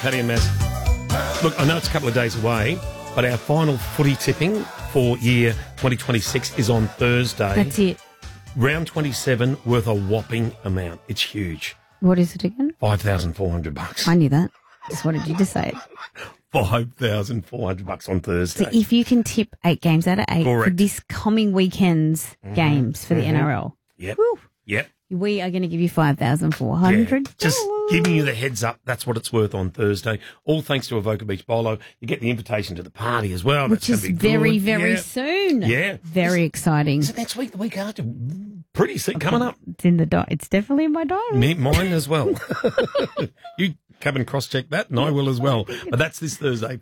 Paddy and Maz. Look, I know it's a couple of days away, but our final footy tipping for year 2026 is on Thursday. That's it. Round 27 worth a whopping amount. It's huge. What is it again? $5,400. I knew that. Just wanted you to say it. $5,400 on Thursday. So if you can tip 8 games out of 8 for Correct. this coming weekend's games for the NRL, Yep. woo, Yep. we are going to give you $5,400. Yeah. Just giving you the heads up. That's what it's worth on Thursday. All thanks to Avoca Beach Bolo. You get the invitation to the party as well. Which That's is gonna be very, good. very Yeah. soon. Yeah. Very exciting. Is it next week, the week after? Pretty soon coming up. It's in the It's definitely in my diary. Mine as well. You come and cross-check that, and I will as well. But that's this Thursday,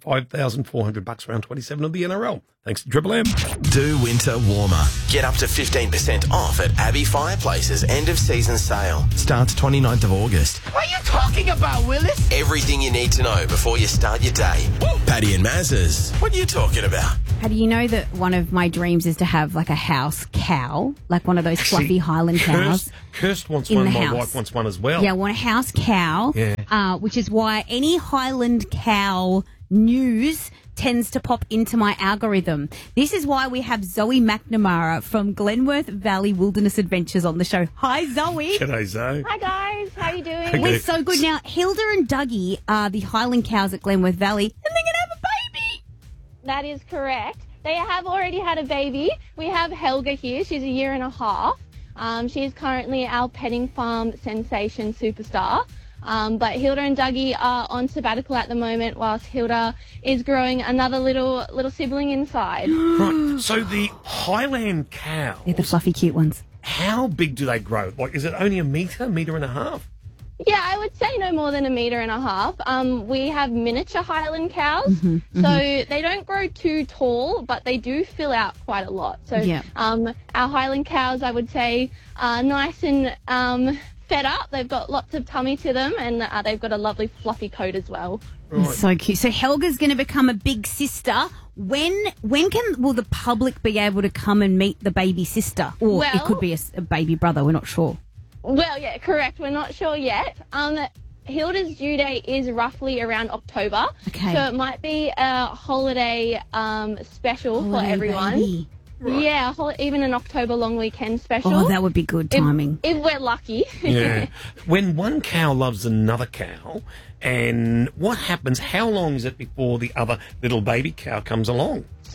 $5,400 round 27 of the NRL. Thanks to Triple M. Do winter warmer. Get up to 15% off at Abbey Fireplace's end-of-season sale. Starts 29th of August. What are you talking about, Willis? Everything you need to know before you start your day. Paddy and Maz's. What are you talking about? How do you know that one of my dreams is to have like a house cow, like one of those fluffy Highland cows? Kirst wants in one. the My house. wife wants one as well. Yeah, I want a house cow, which is why any Highland cow news tends to pop into my algorithm. This is why we have Zoe McNamara from Glenworth Valley Wilderness Adventures on the show. Hi, Zoe. G'day, Zoe. Hi guys, how you doing? Okay. We're so good. Now, Hilda and Dougie are the Highland cows at Glenworth Valley, and they're going to have a baby. That is correct. They have already had a baby. We have Helga here. She's a year and a half. She's currently our petting farm sensation superstar. But Hilda and Dougie are on sabbatical at the moment whilst Hilda is growing another little sibling inside. Right. So the Highland cows, They're the fluffy, cute ones. how big do they grow? Like, is it only a metre and a half? Yeah, I would say no more than 1.5 meters. We have miniature Highland cows, so they don't grow too tall, but they do fill out quite a lot. So Yeah. our Highland cows, I would say, are nice and fed up. They've got lots of tummy to them, and they've got a lovely fluffy coat as well. So cute. So Helga's going to become a big sister. Will the public be able to come and meet the baby sister? Or it Well- could be a baby brother, we're not sure. Well, yeah, correct. We're not sure yet. Hilda's due date is roughly around October, Okay. so it might be a holiday special for Holiday everyone. baby. Yeah, even an October long weekend special. Oh, that would be good timing. If we're lucky. Yeah. When one cow loves another cow, and what happens, how long is it before the other little baby cow comes along? So,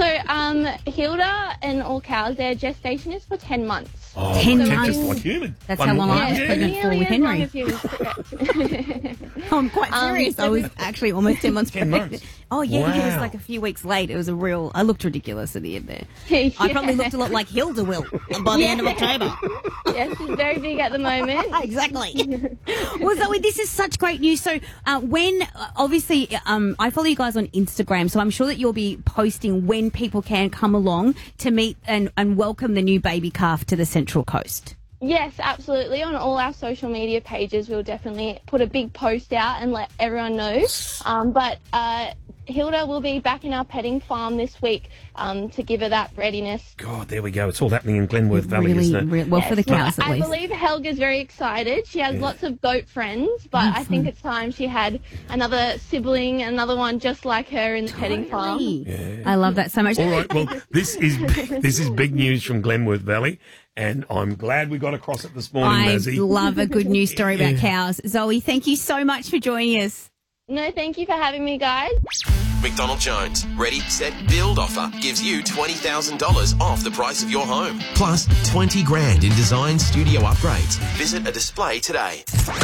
Hilda and all cows, their gestation is for 10 months. Oh, 10 just months. like human. That's how long I was Yeah, pregnant for nearly with as long Henry. as humans, correct. I'm quite serious. I was actually almost 10 months 10 pregnant. months. Oh, yeah, he was Wow. like a few weeks late. It was I looked ridiculous at the end there. I probably looked a lot like Hilda will by the end of October. Yes, she's very big at the moment. Exactly. Well, Zoe, this is such great news. So obviously, I follow you guys on Instagram, so I'm sure that you'll be posting when people can come along to meet and welcome the new baby calf to the Central Coast. Yes, absolutely. On all our social media pages, we'll definitely put a big post out and let everyone know. But Hilda will be back in our petting farm this week to give her that readiness. God, there we go. It's all happening in Glenworth Valley, isn't it? Well, for the cows at I least. believe Helga's very excited. She has lots of goat friends, but I think it's time she had another sibling, another one just like her in the petting farm. I love that so much. All right, well, this is big news from Glenworth Valley, and I'm glad we got across it this morning, I Mazzy. love a good news story about cows. Zoe, thank you so much for joining us. No, thank you for having me, guys. McDonald Jones Ready, Set, Build offer gives you $20,000 off the price of your home. Plus 20 grand in design studio upgrades. Visit a display today.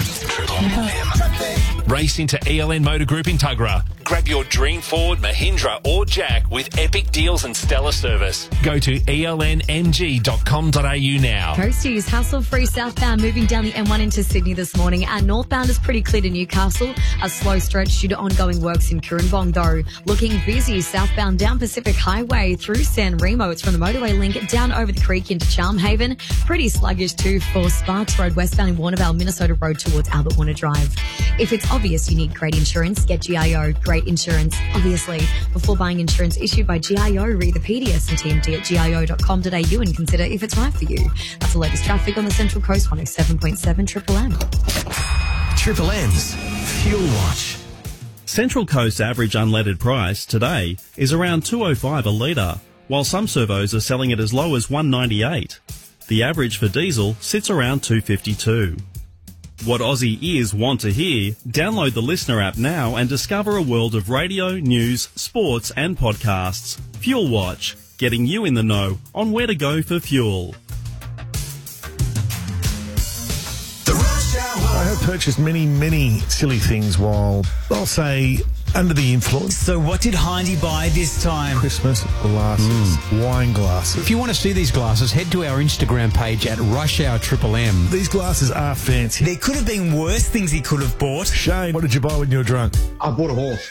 Race into ELN Motor Group in Tuggerah. Grab your dream Ford, Mahindra or Jack with epic deals and stellar service. Go to elnmg.com.au now. Coast to use hassle-free southbound moving down the M1 into Sydney this morning. And northbound is pretty clear to Newcastle. A slow stretch due to ongoing works in Cooranbong though. Looking busy southbound down Pacific Highway through San Remo. It's from the motorway link down over the creek into Charmhaven. Pretty sluggish too for Sparks Road westbound in Warnervale, Minnesota Road towards Albert Warner Drive. If it's obvious you need great insurance, get GIO. Great insurance, obviously. Before buying insurance issued by GIO, read the PDS and TMD at gio.com.au and consider if it's right for you. That's the latest traffic on the Central Coast, 107.7 Triple M. Triple M's Fuel Watch. Central Coast's average unleaded price today is around $2.05 a litre, while some servos are selling it as low as $1.98. The average for diesel sits around $2.52. What Aussie ears want to hear? Download the Listener app now and discover a world of radio, news, sports and podcasts. Fuel Watch, getting you in the know on where to go for fuel. I have purchased many silly things while, I'll say, under the influence. So what did Hindy buy this time? Christmas glasses, wine glasses. If you want to see these glasses, head to our Instagram page at Rush Hour Triple M. These glasses are fancy. There could have been worse things he could have bought. Shane, what did you buy when you were drunk? I bought a horse.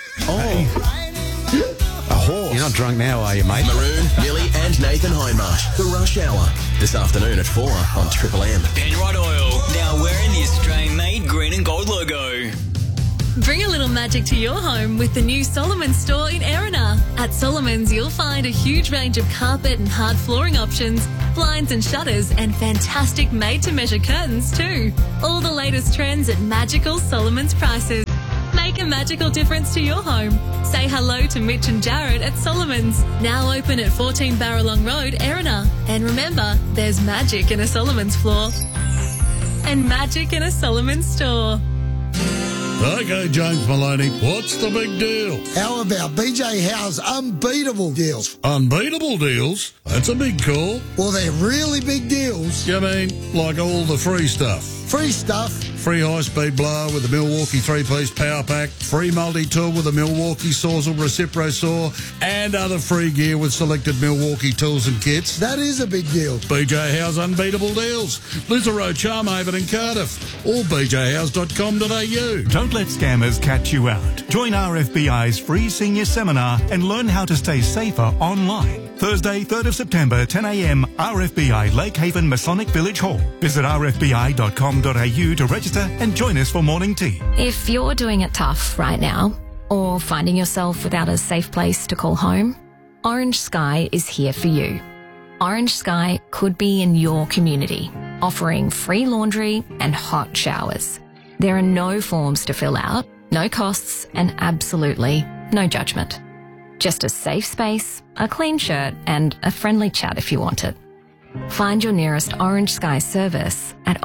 A horse? You're not drunk now, are you, mate? Maroon, Billy and Nathan Hindmarsh. The Rush Hour. This afternoon at 4 on Triple M. Penrite Oil, now wearing the Australian-made green and gold logo. Bring a little magic to your home with the new Solomon's store in Erina. At Solomon's, you'll find a huge range of carpet and hard flooring options, blinds and shutters, and fantastic made-to-measure curtains too. All the latest trends at magical Solomon's prices. Make a magical difference to your home. Say hello to Mitch and Jared at Solomon's, now open at 14 Barralong Road, Erina. And remember, there's magic in a Solomon's floor and magic in a Solomon's store. Okay, James Maloney, what's the big deal? How about BJ Howe's unbeatable deals? Unbeatable deals? That's a big call. Well, they're really big deals. You mean like all the free stuff? Free stuff. Free high-speed blower with the Milwaukee 3-piece power pack, free multi-tool with the Milwaukee Sawzall Recipro saw, and other free gear with selected Milwaukee tools and kits. That is a big deal. BJ Howe's unbeatable deals. Liza Road, Charmhaven and Cardiff. Or bjhowes.com.au. Don't let scammers catch you out. Join RFBI's free senior seminar and learn how to stay safer online. Thursday, 3rd of September, 10 a.m, RFBI Lake Haven Masonic Village Hall. Visit rfbi.com.au to register and join us for morning tea. If you're doing it tough right now, or finding yourself without a safe place to call home, Orange Sky is here for you. Orange Sky could be in your community, offering free laundry and hot showers. There are no forms to fill out, no costs, and absolutely no judgment. Just a safe space, a clean shirt, and a friendly chat if you want it. Find your nearest Orange Sky service at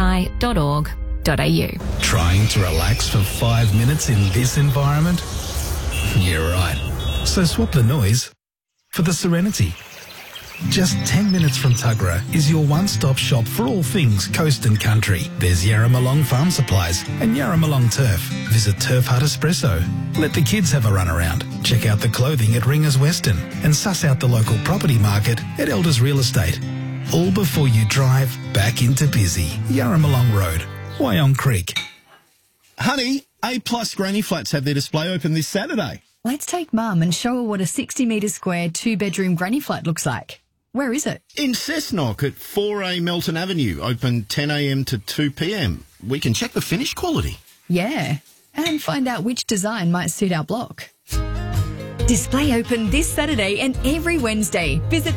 orangesky.org.au. Trying to relax for 5 minutes in this environment? You're right. So swap the noise for the serenity. Just 10 minutes from Tuggerah is your one-stop shop for all things coast and country. There's Yarramalong Farm Supplies and Yarramalong Turf. Visit Turf Hut Espresso. Let the kids have a run around. Check out the clothing at Ringers Western and suss out the local property market at Elders Real Estate. All before you drive back into busy Yarramalong Road, Wyong Creek. Honey, A+ Granny Flats have their display open this Saturday. Let's take Mum and show her what a 60-metre square, 2-bedroom granny flat looks like. Where is it? In Cessnock at 4A Melton Avenue, open 10 a.m. to 2 p.m. We can check the finish quality. Yeah, and find out which design might suit our block. Display open this Saturday and every Wednesday. Visit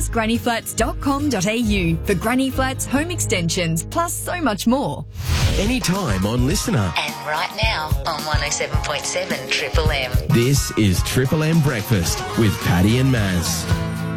aplusgrannyflats.com.au for granny flats, home extensions, plus so much more. Anytime on Listener. And right now on 107.7 Triple M. This is Triple M Breakfast with Paddy and Maz.